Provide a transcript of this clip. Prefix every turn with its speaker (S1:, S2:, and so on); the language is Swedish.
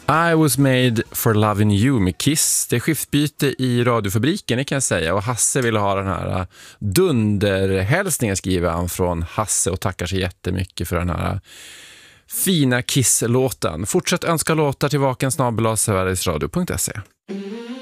S1: I was made for loving you med Kiss. Det är skiftbyte i radiofabriken, det kan jag säga. Och Hasse ville ha den här dunderhälsningen, skriver han från Hasse, och tackar sig jättemycket för den här fina Kiss-låten. Fortsätt önska låtar till vaken@sverigesradio.se.